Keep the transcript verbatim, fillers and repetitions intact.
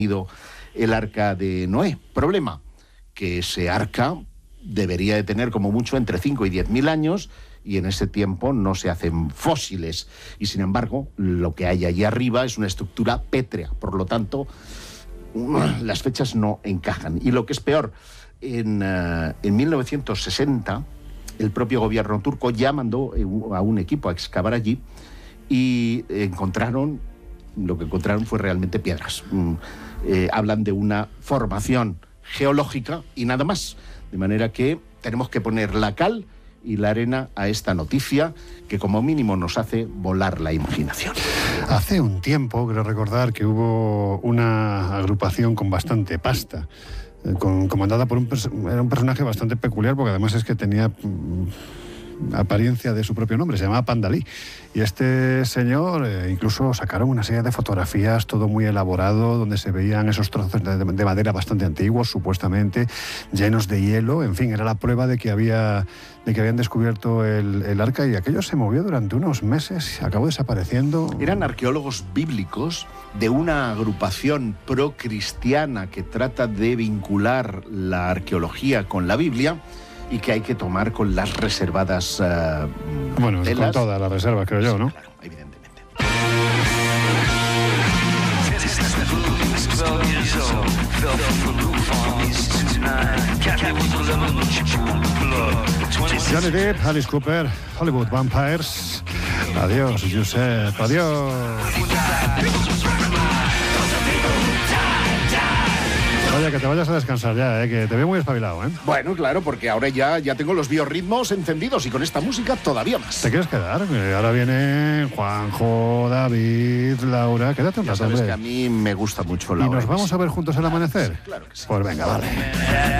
el arca de Noé. Problema, que ese arca debería de tener como mucho entre cinco y diez mil años, y en ese tiempo no se hacen fósiles. Y sin embargo, lo que hay allí arriba es una estructura pétrea. Por lo tanto, las fechas no encajan. Y lo que es peor, en, uh, en mil novecientos sesenta, el propio gobierno turco ya mandó a un equipo a excavar allí y encontraron, lo que encontraron fue realmente piedras. Mm, eh, hablan de una formación geológica y nada más. De manera que tenemos que poner la cal y la arena a esta noticia que como mínimo nos hace volar la imaginación. Hace un tiempo, creo recordar, que hubo una agrupación con bastante pasta, con, comandada por un, era un personaje bastante peculiar, porque además es que tenía mm, apariencia de su propio nombre, se llamaba Pandalí. Y este señor, eh, incluso sacaron una serie de fotografías, todo muy elaborado, donde se veían esos trozos de, de madera bastante antiguos, supuestamente, llenos de hielo. En fin, era la prueba de que había, de que habían descubierto el, el arca, y aquello se movió durante unos meses, acabó desapareciendo. Eran arqueólogos bíblicos de una agrupación pro-cristiana que trata de vincular la arqueología con la Biblia, y que hay que tomar con las reservadas uh, Bueno, telas. Con todas las reservas, creo yo, ¿no? Sí, claro, evidentemente. Johnny Depp, Alice Cooper, Hollywood Vampires. Adiós, Josep, adiós. Oye, que te vayas a descansar ya, ¿eh? Que te veo muy espabilado, ¿eh? Bueno, claro, porque ahora ya, ya tengo los biorritmos encendidos y con esta música todavía más. ¿Te quieres quedar? Que ahora vienen Juanjo, David, Laura. Quédate un Ya rato, sabes hombre. que a mí me gusta mucho ¿Y Laura. nos vamos a ver juntos al amanecer? Claro que sí. Pues venga, vale.